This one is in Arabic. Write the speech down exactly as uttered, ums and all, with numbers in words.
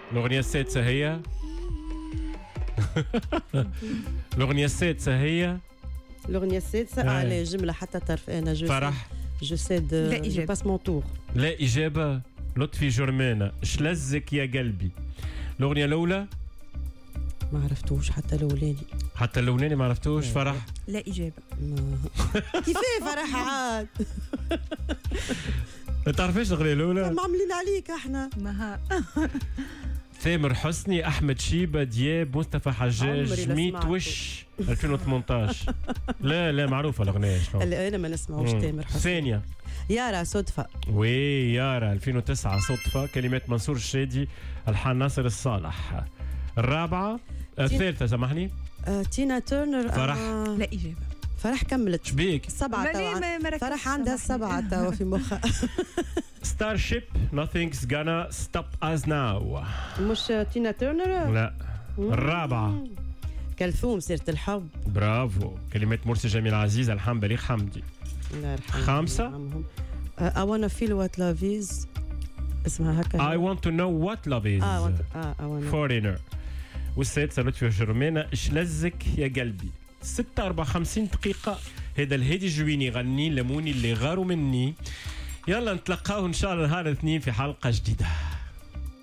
الأغنية السادسة هي الأغنية السادسة هي الأغنية السادسة على جملة حتى طرف أنا جو فرح جو سيد جو باس مون تور. لا إجابة. لطفي جرمانة شلزك يا قلبي. الأغنية الأولى ما عرفتوش حتى الأولاني. حتى الأولاني ما عرفتوش. فرح لا إجابة. كيفاه فرح عاد ما تعرفيش الأغنية الأولى؟ ما عاملين عليك احنا. ما ثامر حسني، أحمد شيبة، دياب، مصطفى حجاج، ميت وش ألفين وثمانية عشر. لا لا معروفة الأغنية شلون؟ أنا ما نسمعوش تامر حسني. ثانية يارا صدفة. وي يارا ألفين وتسعة صدفة، كلمات منصور الشادي، ألحان ناصر الصالح. الرابعة الثالثة سامحني. آه، تينا تورنر. فرح. آه. لا إجابة. فرح كملت شبيك السبعة توا. فرح عندها السبعة توا في مخها. ستار شيب nothing's gonna stop us now. مش تينا تورنر. لا. الرابعة كلثوم سيرة الحب. برافو، كلمات مرسي جميل عزيز، ألحان بليغ حمدي. الله يرحمه. خامسة I wanna feel what love is. اسمها هكا. I want to know what love is. آه آه I wanna. Foreigner. والسادسة لطفي جرمانة شلزك يا قلبي. ستة أربعة وخمسين دقيقة. هذا الهادي جويني غني لموني اللي غاروا مني. يلا نتلقاو إن شاء الله نهار الاثنين في حلقة جديدة.